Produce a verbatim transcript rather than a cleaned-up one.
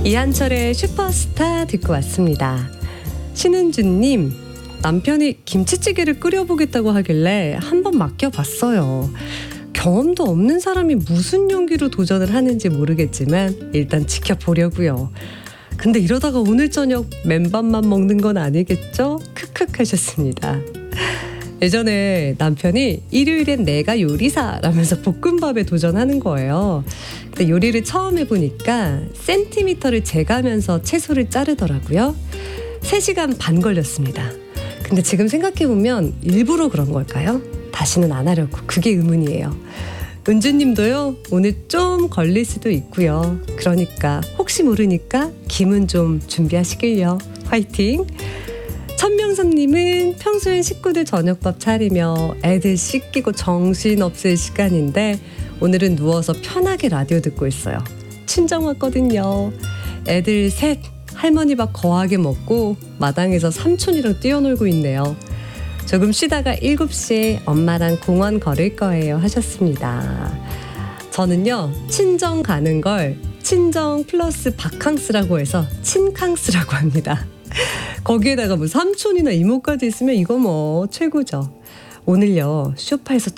이한철의 슈퍼스타 듣고 왔습니다. 신은주님, 남편이 김치찌개를 끓여보겠다고 하길래 한번 맡겨봤어요. 경험도 없는 사람이 무슨 용기로 도전을 하는지 모르겠지만 일단 지켜보려고요. 근데 이러다가 오늘 저녁 맨밥만 먹는 건 아니겠죠? 크크 하셨습니다. 예전에 남편이 일요일엔 내가 요리사라면서 볶음밥에 도전하는 거예요. 근데 요리를 처음 해보니까 센티미터를 재가면서 채소를 자르더라고요. 세 시간 반 걸렸습니다. 근데 지금 생각해보면 일부러 그런 걸까요? 다시는 안 하려고. 그게 의문이에요. 은주님도요, 오늘 좀 걸릴 수도 있고요. 그러니까 혹시 모르니까 김은 좀 준비하시길요. 화이팅! 천명선님은 평소엔 식구들 저녁밥 차리며 애들 씻기고 정신없을 시간인데 오늘은 누워서 편하게 라디오 듣고 있어요. 친정 왔거든요. 애들 셋, 할머니 밥 거하게 먹고 마당에서 삼촌이랑 뛰어놀고 있네요. 조금 쉬다가 일곱 시에 엄마랑 공원 걸을 거예요 하셨습니다. 저는요, 친정 가는 걸 친정 플러스 바캉스라고 해서 친캉스라고 합니다. 거기에다가 뭐 삼촌이나 이모까지 있으면 이거 뭐 최고죠. 오늘요, 소파에서